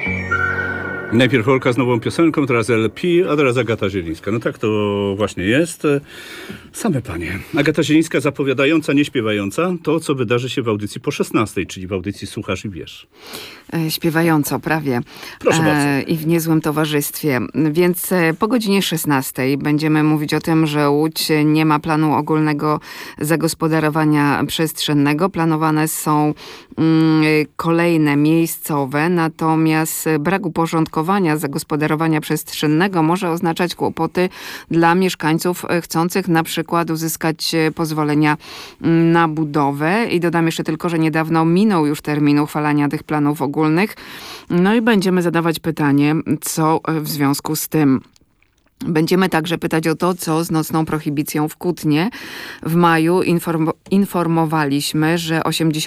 Najpierw Olka z nową piosenką, teraz LP, a teraz Agata Zielińska. No tak to właśnie jest. Same panie. Agata Zielińska zapowiadająca, nie śpiewająca to, co wydarzy się w audycji po 16, czyli w audycji Słuchasz i Wiesz. Śpiewająco, prawie. Proszę bardzo. I w niezłym towarzystwie. Więc po godzinie 16 będziemy mówić o tym, że Łódź nie ma planu ogólnego zagospodarowania przestrzennego. Planowane są kolejne miejscowe, natomiast brak uporządkowania zagospodarowania przestrzennego może oznaczać kłopoty dla mieszkańców chcących na przykład uzyskać pozwolenia na budowę. I dodam jeszcze tylko, że niedawno minął już termin uchwalania tych planów ogólnych. No i będziemy zadawać pytanie, co w związku z tym. Będziemy także pytać o to, co z nocną prohibicją w Kutnie. W maju informowaliśmy, że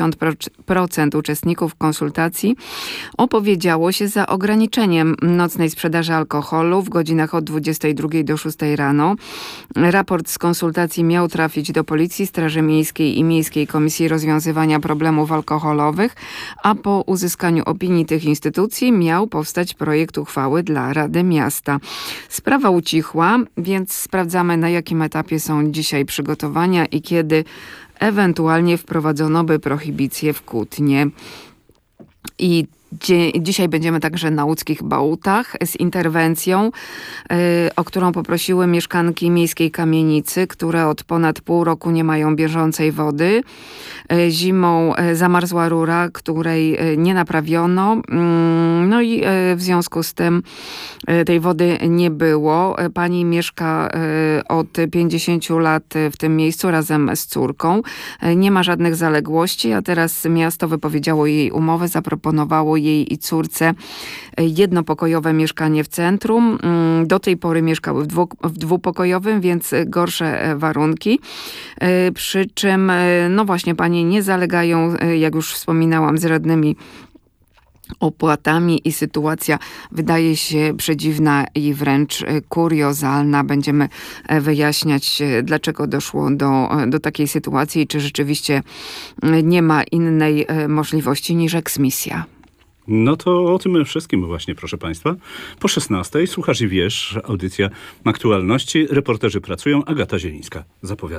80% uczestników konsultacji opowiedziało się za ograniczeniem nocnej sprzedaży alkoholu w godzinach od 22 do 6 rano. Raport z konsultacji miał trafić do Policji, Straży Miejskiej i Miejskiej Komisji Rozwiązywania Problemów Alkoholowych, a po uzyskaniu opinii tych instytucji miał powstać projekt uchwały dla Rady Miasta. Sprawa ucichła, więc sprawdzamy, na jakim etapie są dzisiaj przygotowania i kiedy ewentualnie wprowadzono by prohibicję w Kutnie. I dzisiaj będziemy także na łódzkich Bałutach z interwencją, o którą poprosiły mieszkanki miejskiej kamienicy, które od ponad pół roku nie mają bieżącej wody. Zimą zamarzła rura, której nie naprawiono. No i w związku z tym tej wody nie było. Pani mieszka od 50 lat w tym miejscu razem z córką. Nie ma żadnych zaległości, a teraz miasto wypowiedziało jej umowę, zaproponowało jej i córce jednopokojowe mieszkanie w centrum. Do tej pory mieszkały w dwupokojowym, więc gorsze warunki. Przy czym, no właśnie, panie nie zalegają, jak już wspominałam, z radnymi opłatami i sytuacja wydaje się przedziwna i wręcz kuriozalna. Będziemy wyjaśniać, dlaczego doszło do takiej sytuacji i czy rzeczywiście nie ma innej możliwości niż eksmisja. No to o tym wszystkim właśnie, proszę państwa. Po 16 Słuchasz i Wiesz, audycja Aktualności. Reporterzy pracują, Agata Zielińska zapowiada.